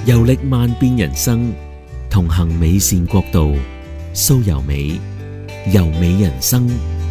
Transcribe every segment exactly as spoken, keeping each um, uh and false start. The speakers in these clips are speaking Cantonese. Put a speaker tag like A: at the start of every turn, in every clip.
A: 遊歷萬變人生，同行美善國度，蘇柔美，柔美人生。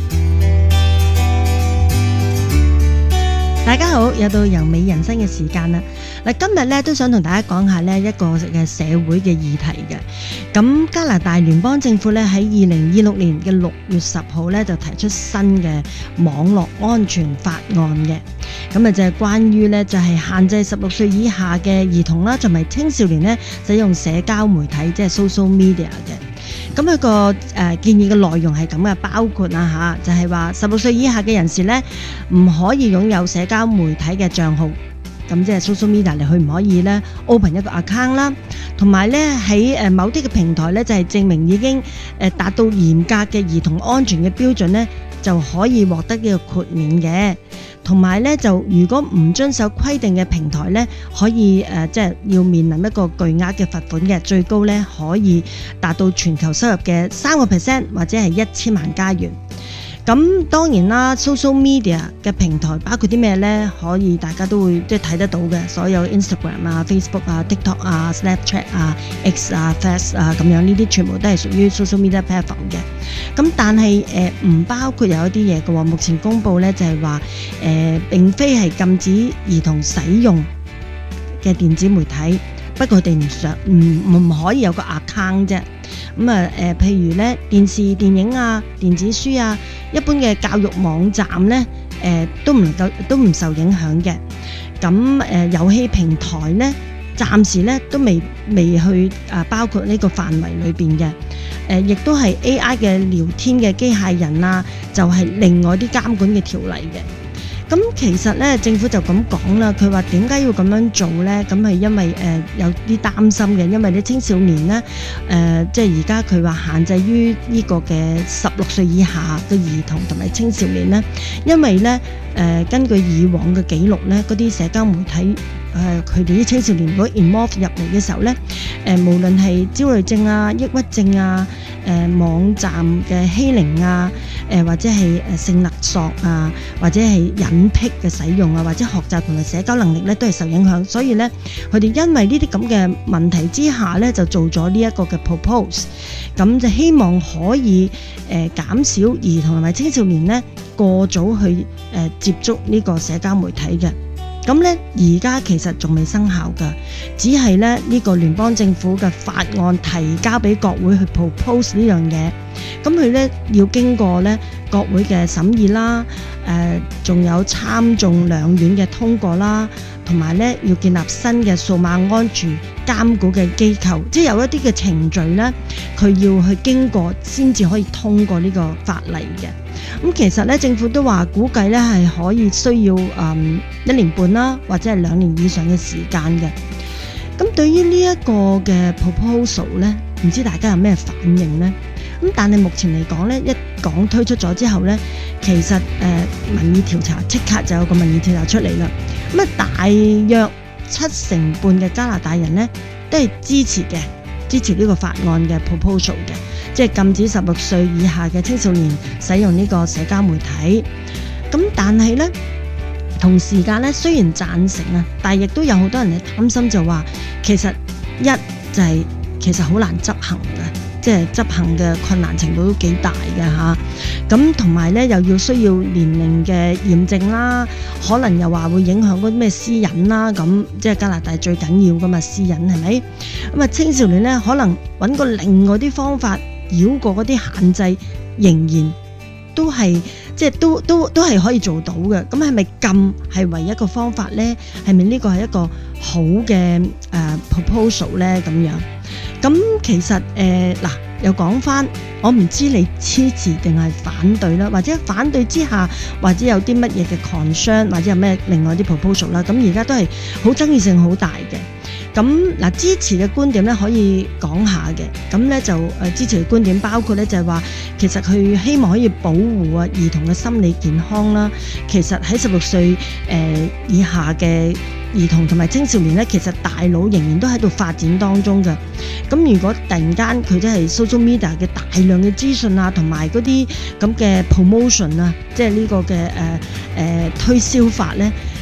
B: 大家好，又到柔美人生嘅時間啦。嗱，今日咧都想同大家講下呢一個嘅社會嘅議題嘅。咁加拿大聯邦政府咧喺二零二六年嘅六月十號咧就提出新嘅網絡安全法案嘅。咁啊就係關於咧就係限制十六歲以下嘅兒童啦，同埋青少年咧使用社交媒體，即係 social media 嘅。咁佢個誒建議嘅內容係咁嘅，包括啊嚇，就係話十六歲以下嘅人士咧唔可以擁有社交媒體嘅帳號，咁即係 social media 嚟，佢唔可以咧 open 一個 account 啦，同埋咧喺誒某啲嘅平台咧就係證明已經誒達到嚴格嘅兒童安全嘅標準咧，就可以獲得呢個豁免嘅。同埋咧就如果唔遵守規定嘅平台咧，可以誒即係要面臨一個巨額嘅罰款嘅，最高咧可以達到全球收入嘅三個 percent 或者係一千萬加元。咁當然啦 social media 嘅平台包括啲咩呢？可以大家都會即係睇得到嘅，所有 Instagram 啊、Facebook 啊、TikTok 啊、Snapchat 啊、X 啊、Face 啊咁樣，呢啲全部都係屬於 social media platform 嘅。咁但係誒唔包括有一啲嘢嘅喎，目前公布呢就係話誒並非係禁止兒童使用嘅電子媒體，不過佢哋唔想唔唔可以有個 account 啫。咁啊誒，譬如咧電視、電影啊、電子書啊，一般嘅教育網站咧，誒、呃、都唔能夠都唔受影響嘅。咁誒、呃、遊戲平台咧，暫時咧都未未去啊包括呢個範圍裏邊嘅。誒、呃、亦都係 A I 嘅聊天嘅機械人啊，就係、是、另外啲監管嘅條例嘅。咁其實咧，政府就咁講啦，佢話點解要咁樣做咧？咁係因為誒、呃、有啲擔心嘅，因為啲青少年咧，誒、呃、即係而家佢話限制於呢個嘅十六歲以下嘅兒童同埋青少年咧，因為咧誒、呃、根據以往嘅記錄咧，嗰啲社交媒體誒佢哋啲青少年如果 involve 入嚟嘅時候咧，誒、呃、無論係焦慮症啊、抑鬱症啊、誒、呃、網站嘅欺凌啊、誒、呃、或者係誒性勒索啊，或者係隱癖嘅使用啊，或者學習同埋社交能力咧都係受影響，所以咧佢哋因為呢啲咁嘅問題之下咧，就做咗呢一個嘅 propose， 咁就希望可以誒、呃、減少兒童同埋青少年咧過早去誒、呃、接觸呢個社交媒體嘅。咁咧而家其實仲未生效㗎，只係咧呢個聯邦政府嘅法案提交俾國會去 propose 呢樣嘢，咁佢咧要經過咧國會嘅審議啦，誒、呃、仲有參眾兩院嘅通過啦，同埋咧要建立新嘅數碼安全監管嘅機構，即係有一啲嘅程序咧，佢要去經過先至可以通過呢個法例嘅。咁其實咧，政府都話估計咧係可以需要誒、嗯、一年半啦，或者係兩年以上嘅時間嘅。咁對於呢一個嘅 proposal 咧，唔知大家有咩反應呢？咁但係目前嚟講咧，一講推出咗之後咧，其實誒、呃、民意調查即刻就有個民意調查出嚟啦。咁啊，大約七成半嘅加拿大人咧都係支持嘅，支持呢個法案嘅 proposal 嘅。即係禁止十六歲以下嘅青少年使用呢個社交媒體，咁但係呢，同時間呢，雖然贊成啊，但係亦都有好多人係擔心，就話其實一就係、是、其實好難執行嘅，即係執行嘅困難程度都幾大嘅嚇。咁同埋呢，又要需要年齡嘅驗證啦，可能又話會影響嗰啲咩私隱啦，咁即係加拿大最緊要噶嘛，私隱係咪？咁啊青少年呢，可能揾個另外啲方法繞過嗰啲限制，仍然都係即係都都都係可以做到嘅。咁係咪禁係唯一一個方法呢？係咪呢個係一個好嘅誒、呃、proposal 呢？咁樣咁其實誒嗱、呃、又講翻，我唔知你支持定係反對啦，或者反對之下，或者有啲乜嘢嘅 concern， 或者有咩另外啲 proposal 啦。咁而家都係好爭議性好大嘅。咁嗱，支持嘅觀點咧可以講下嘅，咁咧就誒支持嘅觀點包括咧就係話，其實佢希望可以保護啊兒童嘅心理健康啦。其實喺十六歲誒以下嘅兒童同埋青少年咧，其實大腦仍然都喺度發展當中嘅。咁如果突然間佢真係 social media 嘅大量嘅資訊啊，同埋嗰啲咁嘅 promotion 啊，即係呢個嘅誒誒推銷法咧。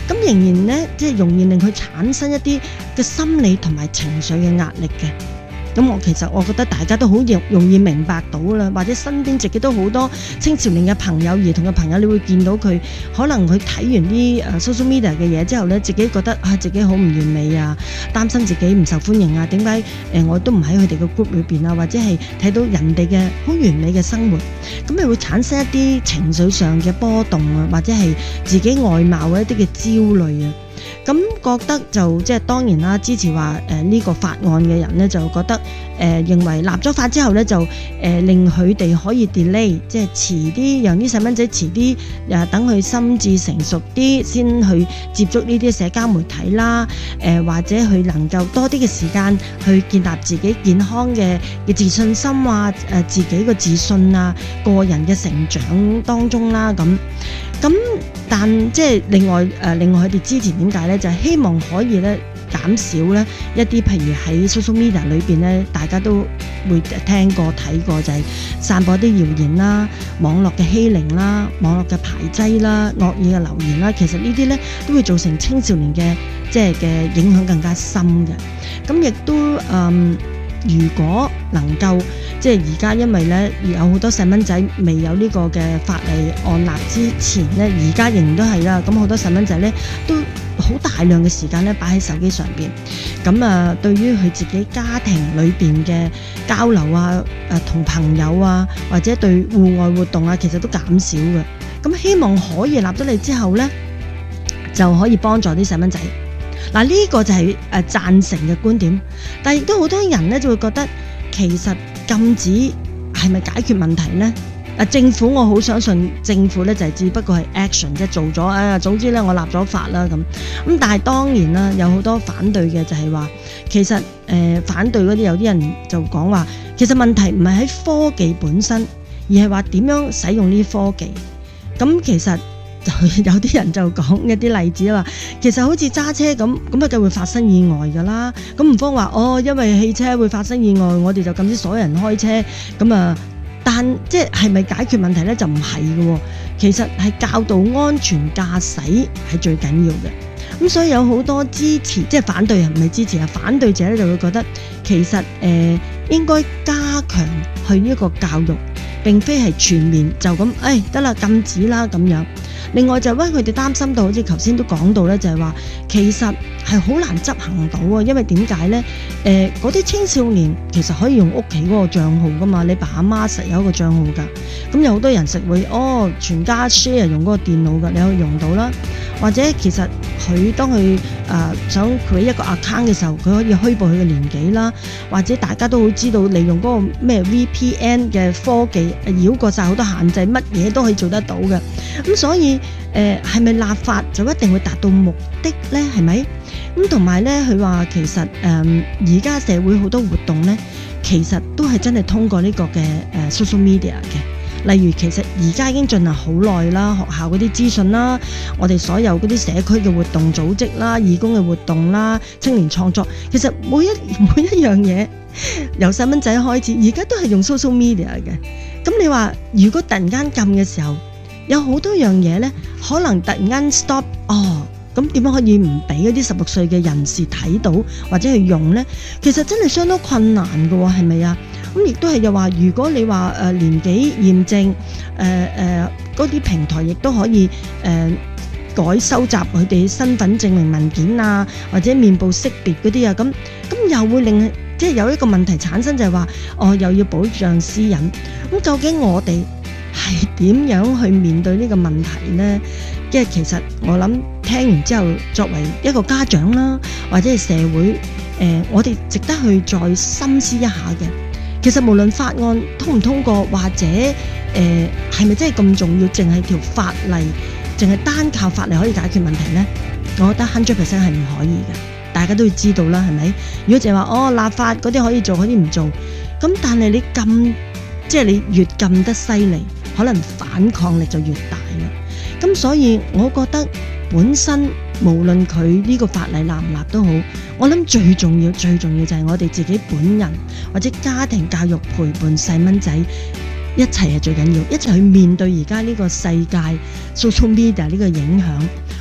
B: 咁仍然咧即係容易令佢產生一啲嘅心理同埋情緒嘅壓力嘅。咁我其實我覺得大家都好容容易明白到啦，或者身邊自己都好多青少年嘅朋友、兒童嘅朋友，你會見到佢可能佢睇完啲誒 social media 嘅嘢之後咧，自己覺得啊自己好唔完美啊，擔心自己唔受歡迎啊，點解誒我都唔喺佢哋嘅 group 裏邊啊，或者係睇到人哋嘅好完美嘅生活，咁你會產生一啲情緒上嘅波動啊，或者係自己外貌嘅一啲嘅焦慮啊。咁覺得就即係當然啦，支持話誒呢個法案嘅人咧就覺得誒、呃、認為立咗法之後咧就誒、呃、令佢哋可以 delay， 即係遲啲讓啲細蚊仔遲啲誒等佢心智成熟啲先去接觸呢啲社交媒體啦，誒、呃、或者佢能夠多啲嘅時間去建立自己健康嘅嘅自信心啊，誒、呃、自己嘅自信啊，個人嘅成長當中啦咁。咁但即係另外誒、呃，另外佢哋支持點解咧？就係、是、希望可以咧減少咧一啲，譬如喺 social media 裏邊咧，大家都會聽過睇過，就係散播啲謠言啦、網絡嘅欺凌啦、網絡嘅排擠啦、惡意嘅留言啦。其實呢啲咧都會造成青少年嘅即係嘅影響更加深嘅。咁亦都誒。嗯如果能夠即係而家，因為咧有好多細蚊仔未有呢個嘅法例案立之前咧，而家仍然都係啦。咁好多細蚊仔咧都好大量嘅時間咧擺喺手機上邊，咁啊對於佢自己家庭裏邊嘅交流啊、誒同朋友啊，或者對戶外活動啊，其實都減少嘅。咁希望可以立咗例之後咧，就可以幫助啲細蚊仔。嗱，呢個就係誒贊成嘅觀點，但係亦都好多人咧就會覺得其實禁止係咪解決問題呢？啊，政府我好相信政府咧就係只不過係 action 即係做咗啊，總之咧我立咗法啦咁咁，但係當然啦，有好多反對嘅就係話，其實誒、呃、反對嗰啲有啲人就講話，其實問題唔係喺科技本身，而係話點樣使用呢啲科技。咁其實。有啲人就講一啲例子話，其實好似揸車咁，咁啊梗會發生意外噶啦。咁唔方話哦，因為汽車會發生意外，我哋就禁止所有人開車。咁啊，但即係咪解決問題呢？就唔係嘅。其實係教導安全駕駛係最緊要嘅。咁所以有好多支持，即係反對人唔係支持啊，反對者咧就會覺得其實誒、呃、應該加強去呢個教育，並非係全面就咁誒得啦禁止啦咁樣。另外就因為佢哋擔心到，好似頭先都講到咧，就係話其實係好難執行到啊，因為點解咧？誒嗰啲青少年其實可以用屋企嗰個賬號噶嘛，你爸阿媽實有一個賬號噶，咁有好多人實會哦全家 share 用嗰個電腦噶，你可以用到啦。或者其實佢當佢誒、呃、想 create 一個 account 嘅時候，佢可以虛報佢嘅年紀啦，或者大家都好知道利用嗰個咩 V P N 嘅科技繞過晒好多限制，乜嘢都可以做得到嘅。咁所以誒係咪立法就一定會達到目的呢？係咪？咁同埋咧，佢話其實誒而家社會好多活動咧，其實都係真係通過呢個嘅誒 social media 嘅。例如其實而家已經進行好耐啦，學校嗰啲資訊啦，我哋所有嗰啲社區嘅活動組織啦、義工嘅活動啦、青年創作，其實每一每一樣嘢由細蚊仔開始，而家都係用 social media 嘅。咁你話如果突然間禁嘅時候，有好多樣嘢咧，可能突然間 stop 哦，咁點樣可以唔俾嗰啲十六歲嘅人士睇到或者去用咧？其實真係相當困難㗎喎，係咪啊？咁亦都係又話，如果你話誒年紀驗證，誒誒嗰啲平台亦都可以誒、呃、改收集佢哋身份證明文件啊，或者面部識別嗰啲啊，咁咁又會令即係有一個問題產生，就係話哦又要保障私隱。咁究竟我哋係點樣去面對呢個問題呢？即係其實我諗聽完之後，作為一個家長啦，或者係社會，誒、呃、我哋值得去再深思一下嘅。其實無論法案通唔通過，或者誒係咪真係咁重要，淨係條法例，淨係單靠法例可以解決問題呢？我覺得 hundred percent 係唔可以嘅。大家都要知道啦，係咪？如果淨係話哦立法嗰啲可以做，嗰啲唔做，咁但係你禁，即係你越禁得犀利，可能反抗力就越大啦。咁所以我覺得本身無論佢呢個法例立唔立都好，我諗最重要最重要就係我哋自己本人或者家庭教育陪伴細蚊仔一齊係最緊要，一齊去面對而家呢個世界 social media 呢個影響，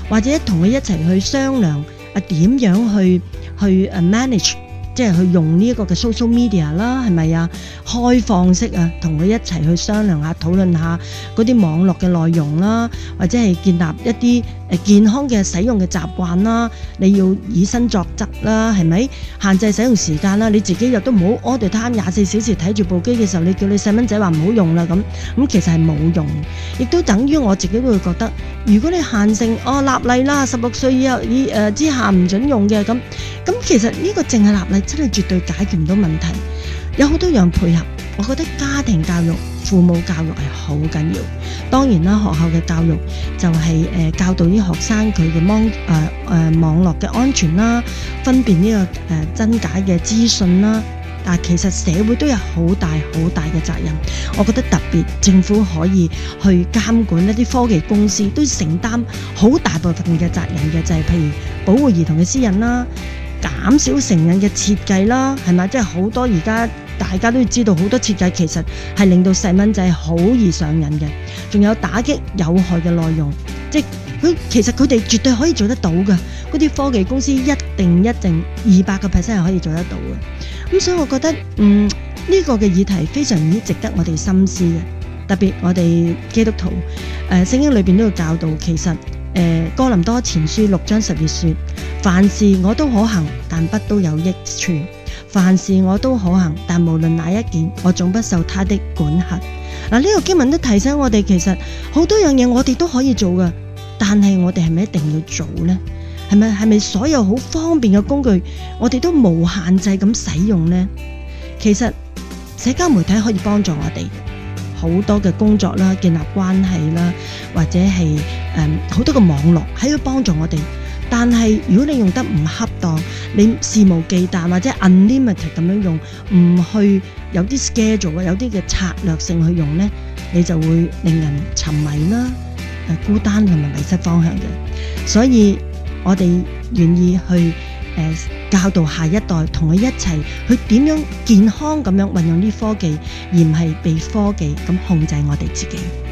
B: 或者同佢一齊去商量啊點樣去去 manage。即係去用呢一個嘅 social media 啦，係咪啊？開放式啊，同佢一齊去商量下、討論下嗰啲網絡嘅內容啦，或者係建立一啲誒健康嘅使用嘅習慣啦。你要以身作則啦，係咪？限制使用時間啦，你自己又都唔好 all the time廿四小時睇住部機嘅時候，你叫你細蚊仔話唔好用啦咁，咁其實係冇用，亦都等於我自己都會覺得，如果你限性哦立例啦，十六歲以後以誒之下唔準用嘅咁，咁其實呢個淨係立例。真係絕對解決唔到問題，有好多樣配合。我覺得家庭教育、父母教育係好緊要。當然啦，學校嘅教育就係、是、誒、呃、教導啲學生佢嘅網誒誒網絡嘅安全啦，分辨呢、這個誒、呃、真假嘅資訊啦。但係其實社會都有好大好大嘅責任。我覺得特別政府可以去監管一啲科技公司，都承擔好大部分嘅責任嘅，就係、是、譬如保護兒童嘅私隱啦。減少成人嘅設計啦，係咪？即係好多而家大家都知道，好多設計其實係令到細蚊仔好易上癮嘅。仲有打擊有害嘅內容，即係佢其實佢哋絕對可以做得到嘅。嗰啲科技公司一定一定二百個 percent 係可以做得到嘅。咁所以我覺得，嗯，呢個嘅議題非常之值得我哋深思嘅。特別我哋基督徒，誒聖經裏邊都有教導，其實。誒哥林多前書六章十節說：凡事我都可行，但不都有益處；凡事我都可行，但無論哪一件，我總不受他的管轄。嗱，呢個經文都提醒我哋，其實好多樣嘢我哋都可以做㗎，但係我哋係咪一定要做呢？係咪係咪所有好方便嘅工具，我哋都無限制咁使用呢？其實社交媒體可以幫助我哋。好多嘅工作啦，建立關係啦，或者係誒好多嘅網絡喺度幫助我哋。但係如果你用得唔恰當，你肆無忌憚或者 unlimited 咁樣用，唔去有啲 schedule 有啲嘅策略性去用呢，你就會令人沉迷啦、誒孤單同埋迷失方向嘅。所以我哋願意去誒、呃、教導下一代，同佢一齊去點樣健康咁樣運用啲科技，而唔係被科技咁控制我哋自己。